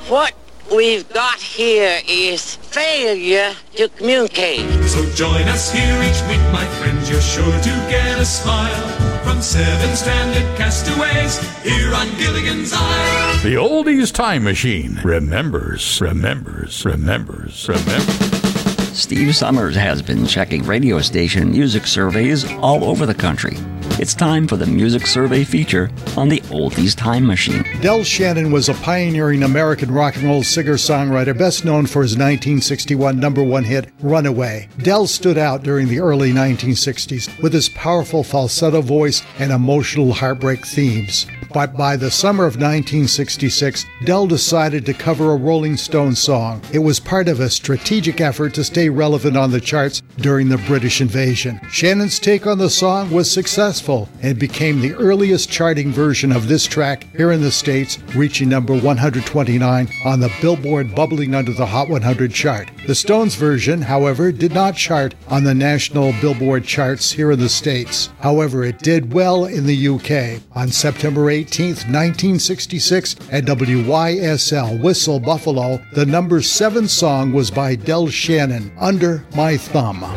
What we've got here is failure to communicate. So join us here each week, my friends. You're sure to get a smile from 7 stranded castaways here on Gilligan's Isle. The Oldies Time Machine remembers. Steve Summers has been checking radio station music surveys all over the country. It's time for the music survey feature on the Oldies Time Machine. Del Shannon was a pioneering American rock and roll singer-songwriter, best known for his 1961 number one hit, Runaway. Del stood out during the early 1960s with his powerful falsetto voice and emotional heartbreak themes. But by the summer of 1966, Del decided to cover a Rolling Stones song. It was part of a strategic effort to stay relevant on the charts during the British invasion. Shannon's take on the song was successful and became the earliest charting version of this track here in the States, reaching number 129 on the Billboard Bubbling Under the Hot 100 chart. The Stones version, however, did not chart on the national Billboard charts here in the States. However, it did well in the UK. On September 18, 1966, at WYSL Whistle, Buffalo, the number 7 song was by Del Shannon, Under My Thumb.